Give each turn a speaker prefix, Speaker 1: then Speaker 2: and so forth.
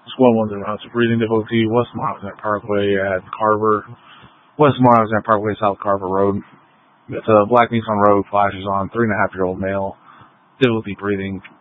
Speaker 1: 110 rounds of breathing difficulty, West Montana Parkway at Carver, West Montana Parkway, South Carver Road. It's a black Nissan Road, flashes on, 3.5-year-old male, difficulty breathing,